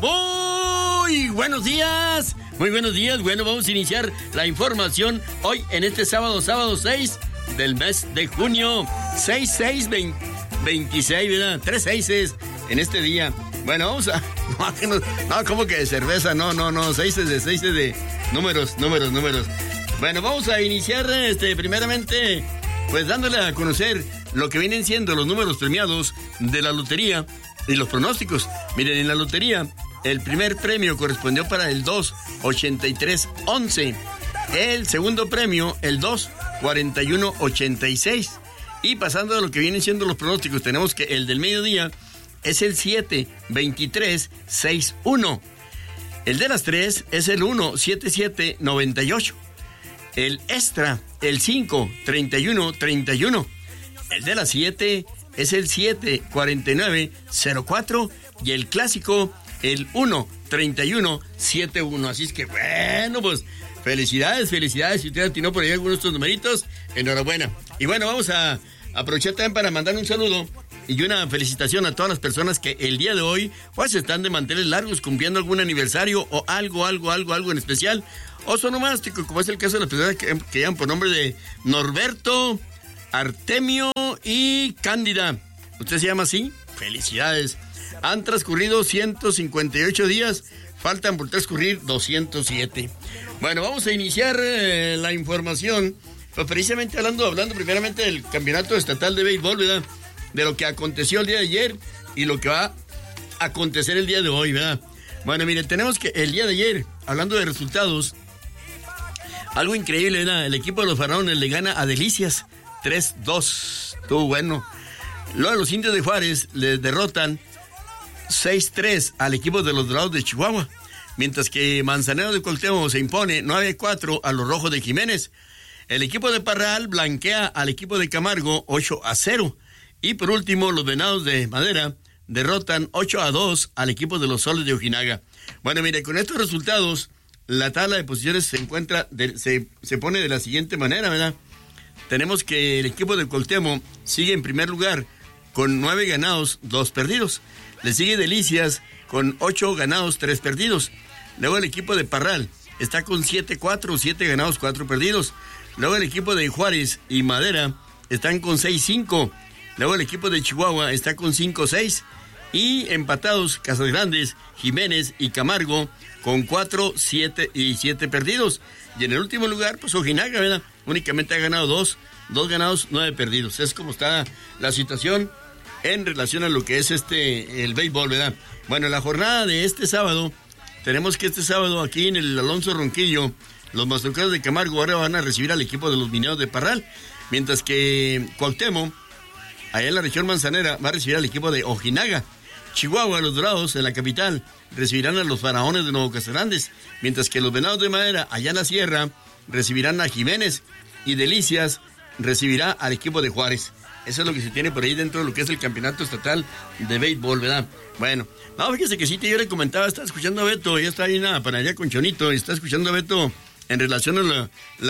Muy buenos días. Muy buenos días. Bueno, vamos a iniciar la información hoy en este sábado 6 del mes de junio. 6-6-26, ¿verdad? 3 6 en este día. Bueno, vamos a... No, ¿cómo que de cerveza? No. 6 de números. Bueno, vamos a iniciar primeramente, pues dándole a conocer lo que vienen siendo los números premiados de la lotería y los pronósticos. Miren, en la lotería, el primer premio correspondió para el 2-83-11. El segundo premio, el 2-41-86. Y pasando a lo que vienen siendo los pronósticos, tenemos que el del mediodía es el 7-23-61. El de las 3 es el 1-77-98. El extra, el 5-31-31. El de las 7 es el 7-49-04. Y el clásico, el 1-31-71. Así es que bueno, pues felicidades. Si usted atinó por ahí algunos de estos numeritos, enhorabuena. Y bueno, vamos a aprovechar también para mandar un saludo y una felicitación a todas las personas que el día de hoy pues están de manteles largos cumpliendo algún aniversario o algo en especial, o son onomástico, como es el caso de las personas que llaman por nombre de Norberto, Artemio y Cándida. ¿Usted se llama así? Felicidades. Han transcurrido 158 días, faltan por transcurrir 207. Bueno, vamos a iniciar la información, pues precisamente hablando primeramente del campeonato estatal de béisbol, ¿verdad? De lo que aconteció el día de ayer y lo que va a acontecer el día de hoy, ¿verdad? Bueno, miren, tenemos que el día de ayer, hablando de resultados, algo increíble, ¿verdad? El equipo de los Faraones le gana a Delicias 3-2. Estuvo bueno. Luego los Indios de Juárez le derrotan 6-3 al equipo de los Dorados de Chihuahua, mientras que Manzanero de Cuauhtémoc se impone 9-4 a los Rojos de Jiménez. El equipo de Parral blanquea al equipo de Camargo 8-0. Y por último, los Venados de Madera derrotan 8-2 al equipo de los Soles de Ojinaga. Bueno, mire, con estos resultados, la tabla de posiciones se encuentra, se pone de la siguiente manera, ¿verdad? Tenemos que el equipo de Cuauhtémoc sigue en primer lugar con 9 ganados, 2 perdidos. Le sigue Delicias con 8 ganados, 3 perdidos. Luego el equipo de Parral está con 7-4, 7 ganados, 4 perdidos. Luego el equipo de Juárez y Madera están con 6-5. Luego el equipo de Chihuahua está con 5-6. Y empatados Casas Grandes, Jiménez y Camargo con 4, 7 y 7 perdidos. Y en el último lugar, pues Ojinaga, ¿verdad? Únicamente ha ganado 2 ganados, 9 perdidos. Es como está la situación en relación a lo que es el béisbol, ¿verdad? Bueno, la jornada de este sábado, tenemos que este sábado aquí en el Alonso Ronquillo, los Mazorqueros de Camargo ahora van a recibir al equipo de los Mineros de Parral, mientras que Cuauhtémoc, allá en la región manzanera, va a recibir al equipo de Ojinaga. Chihuahua, los Dorados, en la capital, recibirán a los Faraones de Nuevo Casarandes, mientras que los Venados de Madera, allá en la sierra, recibirán a Jiménez, y Delicias recibirá al equipo de Juárez. Eso es lo que se tiene por ahí dentro de lo que es el campeonato estatal de béisbol, ¿verdad? Bueno, no, fíjese que sí, yo le comentaba, estaba escuchando a Beto, ya está ahí para allá con Chonito, y está escuchando a Beto en relación a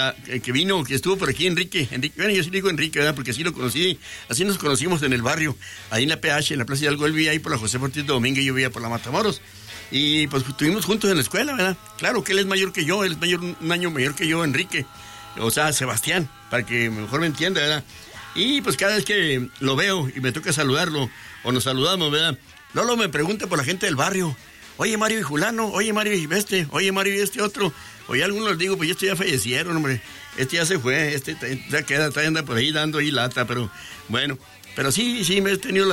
que estuvo por aquí Enrique, bueno, yo sí digo Enrique, ¿verdad? Porque así lo conocí, así nos conocimos en el barrio, ahí en la PH, en la Plaza de Hidalgo. Él vivía ahí por la José Ortiz de Domínguez y yo vivía por la Matamoros, y pues estuvimos juntos en la escuela, ¿verdad? Claro que él es mayor que yo, él es un año mayor que yo, Enrique, o sea, Sebastián, para que mejor me entienda, ¿verdad? Y pues cada vez que lo veo y me toca saludarlo, o nos saludamos, ¿verdad? Lolo me pregunta por la gente del barrio, oye Mario y Julano, oye Mario y oye Mario y este otro. Oye, algunos les digo, pues estos ya fallecieron, hombre. Este ya se fue, ya queda, anda por ahí dando ahí lata, pero bueno. Pero sí, me he tenido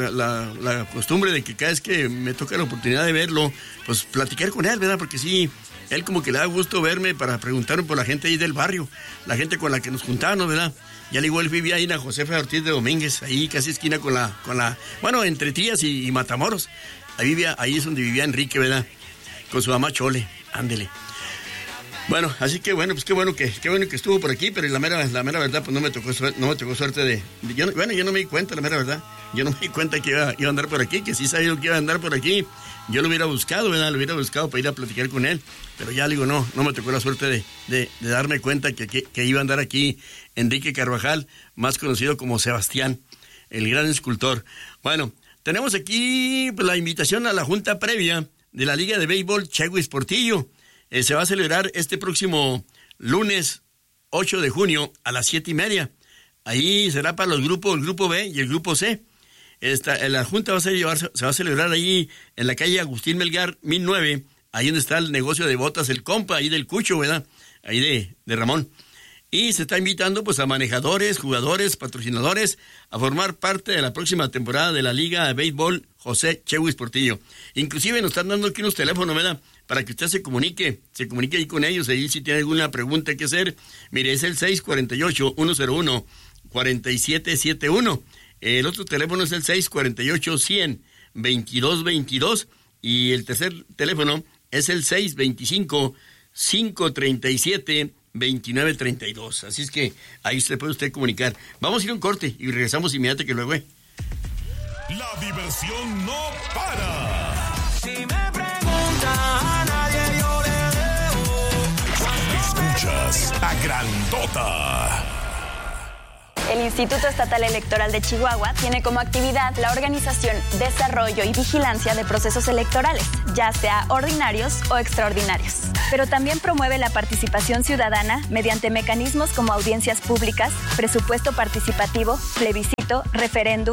la costumbre de que cada vez que me toca la oportunidad de verlo, pues platicar con él, ¿verdad? Porque sí, él como que le da gusto verme para preguntarme por la gente ahí del barrio, la gente con la que nos juntábamos, ¿verdad? Ya le digo, él vivía ahí en la Josefa Ortiz de Domínguez, ahí casi esquina con la bueno, entre Tías y Matamoros. Ahí es donde vivía Enrique, ¿verdad? Con su mamá Chole, ándele. Bueno, así que bueno, pues qué bueno que estuvo por aquí, pero la mera verdad, pues no me tocó suerte yo no me di cuenta, la mera verdad. Yo no me di cuenta que iba a andar por aquí, que sí sabía que iba a andar por aquí. Yo lo hubiera buscado, ¿verdad? Lo hubiera buscado para ir a platicar con él, pero ya le digo, no me tocó la suerte de darme cuenta que iba a andar aquí Enrique Carvajal, más conocido como Sebastián, el gran escultor. Bueno, tenemos aquí pues, la invitación a la junta previa de la Liga de Béisbol Cheguis Portillo. Se va a celebrar este próximo lunes 8 de junio a las 7:30. Ahí será para los grupos, el grupo B y el grupo C. La junta se va a celebrar ahí en la calle Agustín Melgar 1009, ahí donde está el negocio de botas El Compa, ahí del Cucho, ¿verdad? Ahí de Ramón. Y se está invitando pues a manejadores, jugadores, patrocinadores a formar parte de la próxima temporada de la Liga de Béisbol José Cheguis Portillo. Inclusive nos están dando aquí unos teléfonos, ¿verdad? Para que usted se comunique ahí con ellos, ahí si tiene alguna pregunta que hacer. Mire, es el 648-101-4771. El otro teléfono es el 648-100-2222. Y el tercer teléfono es el 625-537-2932. Así es que ahí se puede usted comunicar. Vamos a ir a un corte y regresamos inmediatamente que luego. La diversión no para. Si me preguntan a nadie yo le debo. Escuchas La Grandota. El Instituto Estatal Electoral de Chihuahua tiene como actividad la organización, desarrollo y vigilancia de procesos electorales, ya sea ordinarios o extraordinarios. Pero también promueve la participación ciudadana mediante mecanismos como audiencias públicas, presupuesto participativo, plebiscito, referéndum,